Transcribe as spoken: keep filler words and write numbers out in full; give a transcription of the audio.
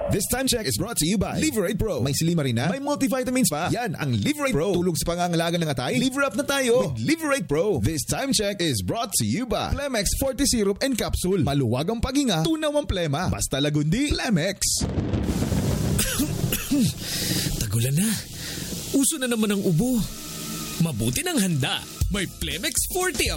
This time check is brought to you by Liverate Pro. May Silimarina, may multivitamins pa. Yan ang Liverate Pro. Tulog sa pangangalaga ng atay. Liver up na tayo with Liverate Pro. This time check is brought to you by Plemex forty Syrup and Capsule. Maluwag ang paghinga, tunaw ang plema. Basta lagundi, Plemex. Tagulan na. Uso na naman ang ubo. Mabuti ng handa. May Plemex forty